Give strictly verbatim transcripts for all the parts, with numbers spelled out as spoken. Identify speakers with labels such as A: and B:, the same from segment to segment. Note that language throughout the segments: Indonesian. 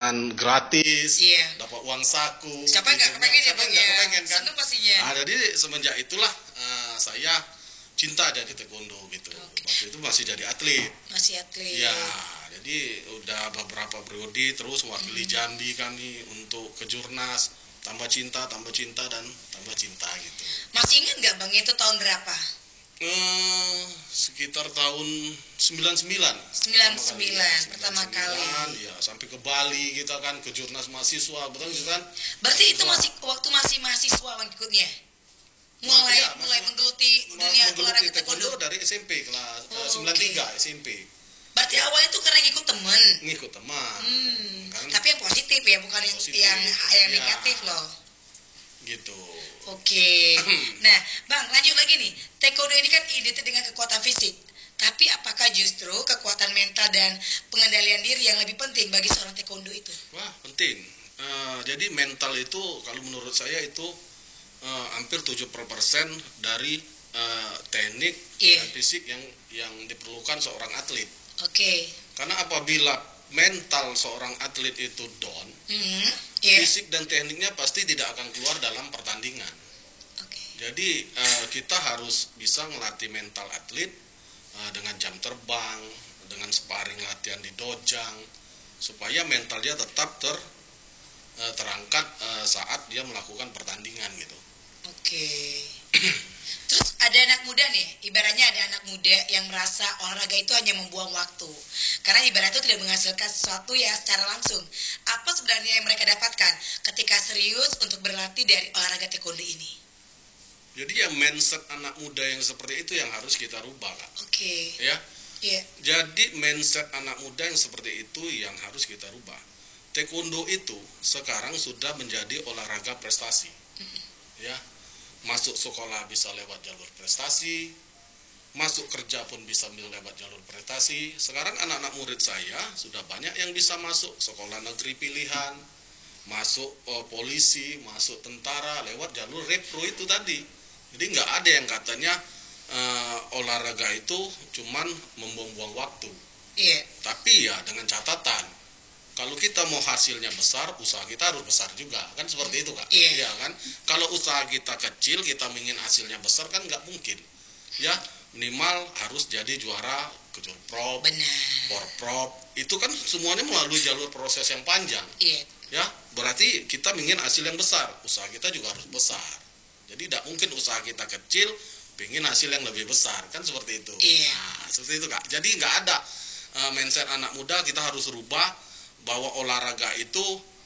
A: makan gratis,
B: Iya.
A: dapat uang saku.
B: Siapa nggak
A: gitu.
B: kepengen ya
A: Siapa
B: Bang
A: nggak
B: ya?
A: kepengen kan?
B: Seneng pastinya.
A: Nah, jadi semenjak itulah uh, saya cinta aja ke taekwondo gitu.
B: Oke.
A: Waktu itu masih jadi atlet.
B: Masih atlet.
A: Ya, jadi udah beberapa periode terus mewakili
B: Hmm.
A: Jambi kami untuk ke Jurnas, tambah cinta, tambah cinta dan tambah cinta gitu.
B: Masih ingat nggak Bang itu tahun berapa?
A: Eh, sekitar tahun sembilan puluh sembilan.
B: sembilan puluh
A: Pertama
B: sembilan
A: kali, ya,
B: pertama kali.
A: sembilan puluh sembilan, ya, sampai ke Bali kita kan ke Jurnas mahasiswa, betul gitu kan?
B: Berarti itu
A: Mahasiswa.
B: masih waktu masih mahasiswa Bang ikutnya. Mulai
A: Iya,
B: mulai
A: masih-
B: menggeluti dunia
A: Menggeluti
B: olahraga
A: taekwondo
B: taekwondo.
A: dari S M P kelas
B: Oh,
A: eh, sembilan puluh tiga S M P.
B: Berarti awalnya tuh karena ngikut temen.
A: Ngikut teman.
B: Hmm.
A: Kan
B: Tapi yang positif ya, bukan yang
A: Positif.
B: yang yang
A: Iya.
B: negatif loh.
A: gitu.
B: Oke. Nah, Bang, lanjut lagi nih. Taekwondo ini kan identik dengan kekuatan fisik. Tapi apakah justru kekuatan mental dan pengendalian diri yang lebih penting bagi seorang taekwondo itu?
A: Wah, penting. Eh, jadi mental itu kalau menurut saya itu eh, hampir tujuh puluh persen dari eh, teknik
B: Iya.
A: dan fisik yang yang diperlukan seorang atlet.
B: Oke.
A: Karena apabila mental seorang atlet itu down,
B: Hmm. Iya.
A: fisik dan tekniknya pasti tidak akan keluar dalam pertandingan.
B: Oke.
A: Jadi eh, kita harus bisa melatih mental atlet eh, dengan jam terbang, dengan sparring latihan di dojang, supaya mental dia tetap ter eh, terangkat eh, saat dia melakukan pertandingan gitu.
B: Oke. Terus ada anak muda nih, ibaratnya ada anak muda yang merasa olahraga itu hanya membuang waktu. Karena ibarat itu tidak menghasilkan sesuatu ya secara langsung. Apa sebenarnya yang mereka dapatkan ketika serius untuk berlatih dari olahraga taekwondo ini?
A: Jadi ya mindset anak muda yang seperti itu yang harus kita rubah, Kak.
B: Oke.
A: Ya.
B: Iya.
A: Jadi mindset anak muda yang seperti itu yang harus kita rubah. Taekwondo itu sekarang sudah menjadi olahraga prestasi. Ya. Masuk sekolah bisa lewat jalur prestasi, masuk kerja pun bisa lewat jalur prestasi. Sekarang anak-anak murid saya sudah banyak yang bisa masuk sekolah negeri pilihan, masuk uh, polisi, masuk tentara lewat jalur repro itu tadi. Jadi nggak ada yang katanya uh, olahraga itu cuman membuang-buang waktu.
B: Iya.
A: Tapi ya dengan catatan, kalau kita mau hasilnya besar, usaha kita harus besar juga, kan seperti itu, Kak.
B: Iya.
A: Iya kan? Kalau usaha kita kecil, kita ingin hasilnya besar kan nggak mungkin. Ya, minimal harus jadi juara kejurprop,
B: Benar.
A: porprop. Itu kan semuanya melalui jalur proses yang panjang.
B: Iya.
A: Ya, berarti kita ingin hasil yang besar, usaha kita juga harus besar. Jadi tidak mungkin usaha kita kecil, pengen hasil yang lebih besar, kan seperti itu.
B: Iya.
A: Nah, seperti itu, Kak. Jadi nggak ada uh, mindset anak muda, kita harus rubah bahwa olahraga itu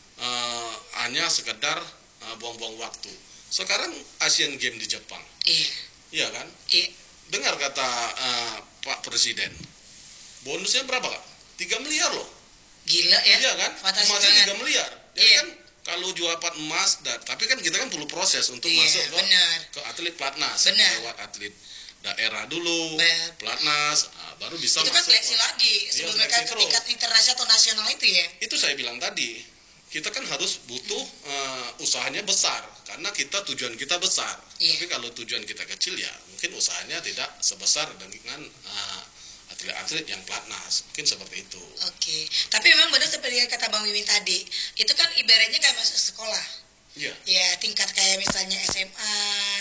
A: uh, hanya sekedar uh, buang-buang waktu. Sekarang Asian Games di Jepang,
B: Iya.
A: iya kan?
B: Iya.
A: Dengar kata uh, Pak Presiden, bonusnya berapa, Kak? tiga miliar loh.
B: Gila ya.
A: Iya kan?
B: Fantastis
A: Emasnya
B: banget.
A: tiga miliar. Jadi
B: Iya.
A: kan kalau jual dapat emas, dan, tapi kan kita kan perlu proses untuk
B: Iya,
A: masuk ke,
B: benar.
A: ke atlet pelatnas.
B: Benar.
A: Lewat atlet daerah dulu,
B: Benar.
A: pelatnas, nah, baru bisa
B: Itu kan
A: masuk.
B: seleksi lagi sebelum
A: Iya,
B: mereka
A: seleksi
B: ke
A: terus.
B: tingkat internasional atau nasional itu ya.
A: Itu saya bilang tadi, kita kan harus butuh uh, usahanya besar, karena kita tujuan kita besar.
B: Iya.
A: Tapi kalau tujuan kita kecil ya mungkin usahanya tidak sebesar dengan uh, atlet-atlet yang pelatnas, mungkin seperti itu.
B: Oke. Tapi memang benar seperti yang kata Bang Wiwin tadi, itu kan ibaratnya kayak masuk sekolah.
A: Iya.
B: Ya tingkat kayak misalnya S M A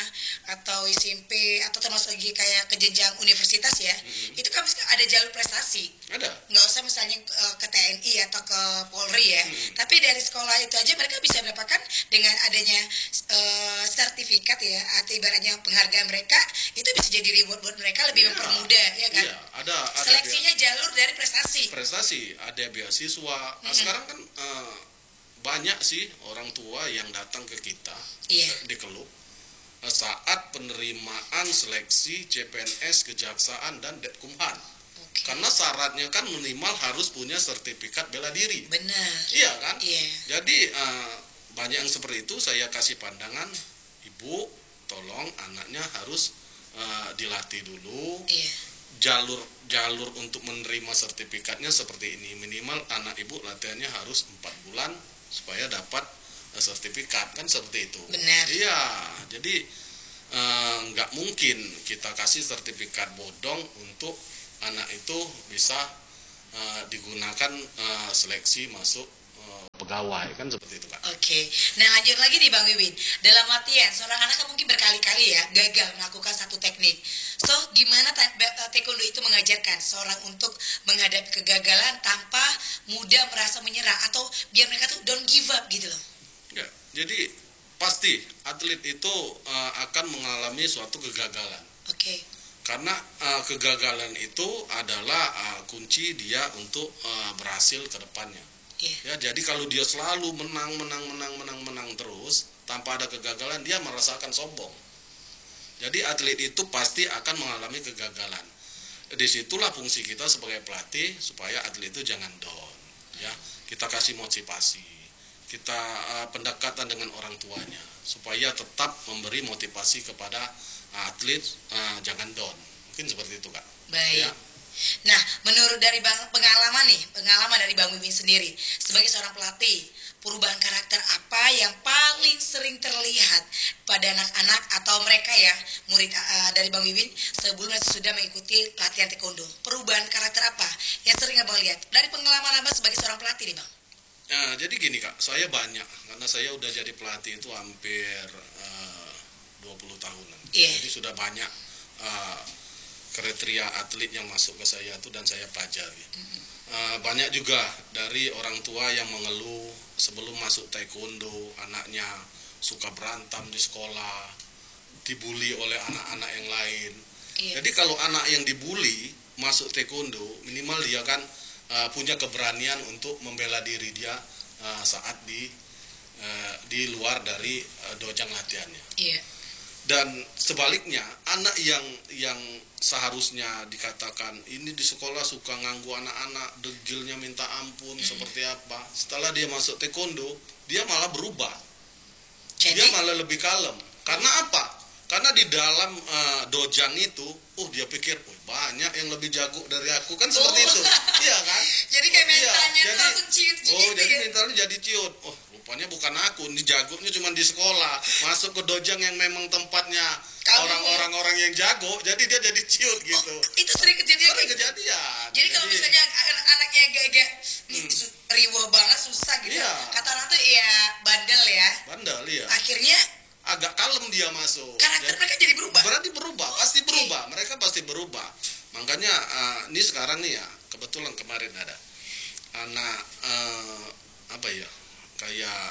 B: atau S M P atau termasuk lagi kayak ke jenjang universitas ya.
A: Mm-hmm.
B: Itu kan mesti ada jalur prestasi.
A: Ada.
B: Nggak usah misalnya uh, ke T N I atau ke Polri ya.
A: Hmm.
B: Tapi dari sekolah itu aja mereka bisa mendapatkan dengan adanya uh, sertifikat ya, atau ibaratnya penghargaan mereka, itu bisa jadi reward buat mereka, lebih
A: Iya.
B: mempermudah ya kan.
A: Iya, ada ada
B: Seleksinya jalur dari prestasi.
A: prestasi, ada beasiswa. Nah,
B: Mm-mm.
A: sekarang kan eh, banyak sih orang tua yang datang ke kita
B: Iya.
A: eh, di klub eh, saat penerimaan seleksi C P N S, kejaksaan dan Detkumhan.
B: Oke.
A: Karena syaratnya kan minimal harus punya sertifikat bela diri.
B: Benar.
A: Iya kan?
B: Iya.
A: Jadi eh, banyak yang seperti itu. Saya kasih pandangan, ibu tolong anaknya harus eh, dilatih dulu.
B: Iya.
A: Jalur jalur untuk menerima sertifikatnya seperti ini, minimal anak ibu latihannya harus empat bulan supaya dapat uh, sertifikat, kan seperti itu.
B: Benar.
A: Iya, jadi uh, nggak mungkin kita kasih sertifikat bodong untuk anak itu bisa uh, digunakan uh, seleksi masuk uh, gawai, kan seperti itu, Kak.
B: Oke, nah lanjut lagi nih Bang Wiwin. Dalam latihan, seorang anak kan mungkin berkali-kali ya gagal melakukan satu teknik. So, gimana ta- ba- taekwondo itu mengajarkan seorang untuk menghadapi kegagalan tanpa mudah merasa menyerah atau biar mereka tuh don't give up gitu loh.
A: Ya, jadi pasti atlet itu uh, akan mengalami suatu kegagalan.
B: Oke.
A: Karena uh, kegagalan itu adalah uh, kunci dia untuk uh, berhasil ke depannya.
B: Yeah.
A: Ya, jadi kalau dia selalu menang, menang, menang, menang, menang terus tanpa ada kegagalan, dia merasakan sombong. Jadi atlet itu pasti akan mengalami kegagalan. Disitulah fungsi kita sebagai pelatih supaya atlet itu jangan down. Ya, kita kasih motivasi, kita uh, pendekatan dengan orang tuanya supaya tetap memberi motivasi kepada uh, atlet uh, jangan down. Mungkin seperti itu, Kak.
B: Baik.
A: Ya.
B: Nah, menurut dari bang, pengalaman nih, pengalaman dari Bang Wiwin sendiri sebagai seorang pelatih, perubahan karakter apa yang paling sering terlihat pada anak-anak atau mereka ya murid uh, dari Bang Wiwin sebelum dan sesudah mengikuti latihan taekwondo? Perubahan karakter apa yang sering Abang lihat dari pengalaman Abang sebagai seorang pelatih nih, Bang?
A: Nah, jadi gini, Kak, saya banyak karena saya udah jadi pelatih itu hampir uh, dua puluh tahunan.
B: Yeah.
A: Jadi sudah banyak uh, kriteria atlet yang masuk ke saya itu dan saya pelajari. Mm-hmm. Uh, banyak juga dari orang tua yang mengeluh sebelum masuk taekwondo anaknya suka berantem di sekolah, dibully oleh anak-anak yang lain. Yeah. Jadi kalau anak yang dibully masuk taekwondo, minimal dia kan uh, punya keberanian untuk membela diri dia uh, saat di uh, di luar dari uh, dojang latihannya.
B: Yeah.
A: Dan sebaliknya, anak yang yang seharusnya dikatakan ini di sekolah suka ganggu anak-anak, degilnya minta ampun, mm-hmm. seperti apa, setelah dia masuk taekwondo, dia malah berubah. Jadi? Dia malah lebih kalem. Karena apa? Karena di dalam uh, dojang itu, oh dia pikir, oh, banyak yang lebih jago dari aku, kan seperti
B: oh.
A: itu. Iya kan?
B: Jadi kayak mentalnya
A: iya.
B: jadi, langsung ciut
A: oh
B: gitu
A: jadi
B: ya?
A: mentalnya jadi ciut. Oh rupanya bukan aku, ini jagonya cuma di sekolah, masuk ke dojang yang memang tempatnya
B: Kamu.
A: orang-orang yang jago, jadi dia jadi ciut gitu.
B: Oh, itu sering kejadian.
A: Sering kejadian.
B: Jadi, jadi kalau misalnya anaknya agak-agak hmm. riwa banget, susah gitu,
A: iya.
B: kata orang tuh ya bandel ya.
A: Bandel, iya.
B: Akhirnya
A: agak kalem dia masuk.
B: Karakter jadi, mereka jadi berubah.
A: Berarti berubah, oh, pasti okay. berubah. Mereka pasti berubah. Makanya uh, ini sekarang nih ya, kebetulan kemarin ada anak uh, apa ya, kayak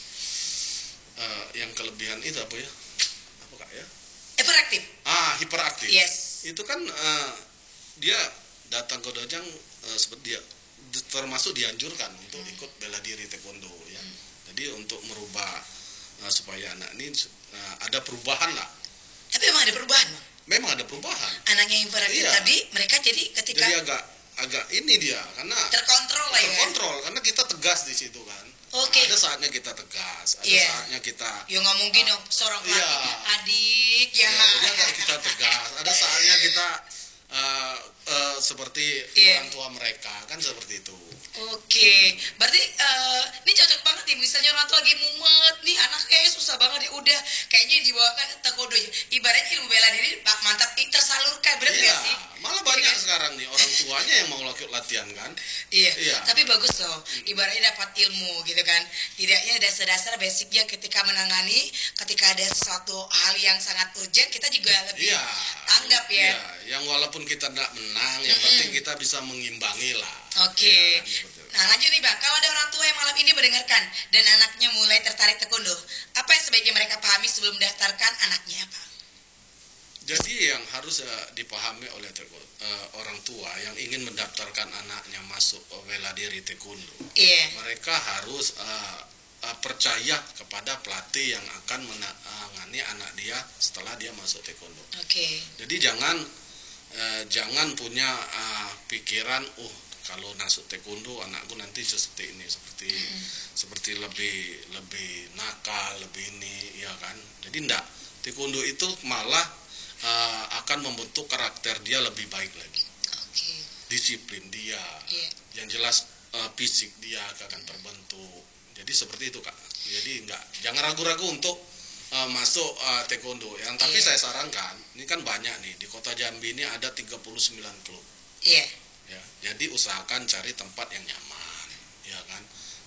A: uh, yang kelebihan itu apa ya, apa Kak ya?
B: Hiperaktif.
A: Ah, hiperaktif.
B: Yes.
A: Itu kan uh, dia datang ke dojang uh, seperti dia termasuk dianjurkan untuk hmm. ikut bela diri taekwondo ya. Hmm. Jadi untuk merubah uh, supaya anak ini uh, ada perubahan lah.
B: Tapi memang ada perubahan, Bang?
A: Memang ada perubahan.
B: Anaknya yang hiperaktif iya. tadi mereka jadi ketika
A: jadi agak agak ini dia karena
B: terkontrol lah ya.
A: Terkontrol karena kita tegas di situ kan.
B: Oke. Okay.
A: Ada saatnya kita tegas, ada yeah. saatnya kita.
B: Ya nggak mungkin dong uh, seorang pelatih yeah. adik ya.
A: Yeah, jadi agak kita tegas. Ada saatnya kita uh, uh, seperti yeah. orang tua mereka kan seperti itu.
B: Oke, okay. berarti uh, ini cocok banget nih. Misalnya orang tua lagi mumet nih, anaknya susah banget ya. Udah kayaknya dibawakan taekwondo. Ibaratnya ilmu bela diri mantap, tersalurkan, benar nggak
A: iya.
B: sih?
A: Malah banyak kan? Sekarang nih orang tuanya yang mau latihan kan.
B: Iya. iya. Tapi bagus loh. Ibaratnya dapat ilmu gitu kan. Tidaknya dasar-dasar basicnya ketika menangani, ketika ada sesuatu hal yang sangat urgent, kita juga lebih
A: iya.
B: tanggap ya.
A: Iya. Yang walaupun kita tidak menang, yang mm-hmm. penting kita bisa mengimbangi lah.
B: Oke. Okay. Ya, nah lanjut nih Bang, kalau ada orang tua yang malam ini mendengarkan dan anaknya mulai tertarik taekwondo, apa yang sebaiknya mereka pahami sebelum mendaftarkan anaknya apa?
A: Jadi yang harus uh, dipahami oleh uh, orang tua yang ingin mendaftarkan anaknya masuk uh, bela diri taekwondo,
B: yeah.
A: mereka harus uh, uh, percaya kepada pelatih yang akan menangani anak dia setelah dia masuk taekwondo.
B: Oke. Okay.
A: Jadi jangan uh, jangan punya uh, pikiran, oh kalau masuk taekwondo anakku nanti seperti ini, seperti mm. seperti lebih lebih nakal, lebih ini, ya kan? Jadi enggak. Taekwondo itu malah uh, akan membentuk karakter dia lebih baik lagi.
B: Okay.
A: Disiplin dia, yeah. yang jelas uh, fisik dia akan terbentuk. Jadi seperti itu Kak. Jadi enggak, jangan ragu-ragu untuk uh, masuk uh, taekwondo. Yang tapi yeah. saya sarankan, ini kan banyak nih di Kota Jambi ini ada tiga puluh sembilan klub.
B: Iya. Yeah.
A: Ya, jadi usahakan cari tempat yang nyaman, ya kan.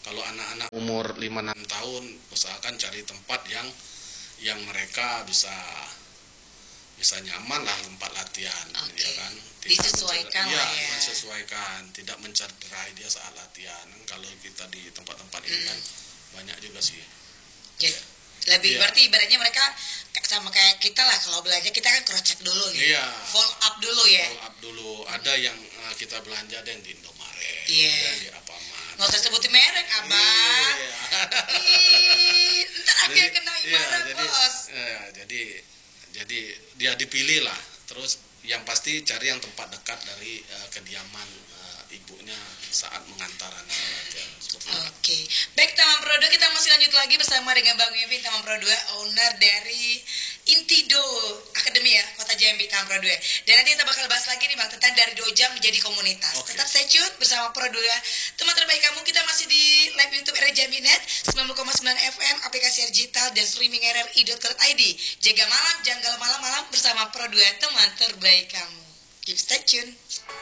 A: Kalau anak-anak umur lima enam tahun, usahakan cari tempat yang yang mereka bisa bisa nyaman lah tempat latihan,
B: Oke.
A: ya kan.
B: Disesuaikan
A: mencer-
B: lah
A: ya,
B: ya.
A: menyesuaikan, tidak mencederai dia saat latihan. Kalau kita di tempat-tempat ini kan banyak juga sih.
B: Jadi, lebih
A: Iya.
B: berarti ibaratnya mereka sama kayak kita lah, kalau belanja kita kan cross check dulu nih.
A: Iya.
B: Follow up dulu ya.
A: Follow up dulu. Ada yang uh, kita belanja ada yang di Indomaret,
B: Iya.
A: ada yang di Alfamart.
B: Nggak usah sebutin merek, Abang.
A: Iya.
B: Ih, ntar aku yang kena
A: iya,
B: ibarat,
A: jadi,
B: bos.
A: iya, jadi jadi dia dipilih lah. Terus yang pasti cari yang tempat dekat dari uh, kediaman uh, ibunya saat mengantar anak latihan seperti itu.
B: Oke, baik Taman Pro dua, kita masih lanjut lagi bersama dengan Bang Wivin, Taman Pro dua, owner dari Intido Akademi ya, Kota Jambi, Taman Pro dua. Dan nanti kita bakal bahas lagi nih Bang, tentang dari Dojam menjadi komunitas.
A: Oke.
B: Tetap stay tune bersama Pro dua, teman terbaik kamu. Kita masih di live YouTube R R Jambi Net, sembilan puluh koma sembilan F M, aplikasi digital, dan streaming R R I dot co dot I D. Jaga malam, janggal malam-malam bersama Pro dua, teman terbaik kamu. Keep stay tune.